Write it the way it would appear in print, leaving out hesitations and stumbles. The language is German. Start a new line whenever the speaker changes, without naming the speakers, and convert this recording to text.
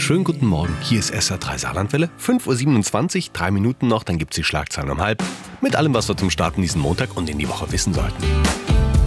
Schönen guten Morgen, hier ist SR3 Saarlandwelle, 5.27 Uhr, 3 Minuten noch, dann gibt's die Schlagzeilen um halb. Mit allem, was wir zum Starten diesen Montag und in die Woche wissen sollten.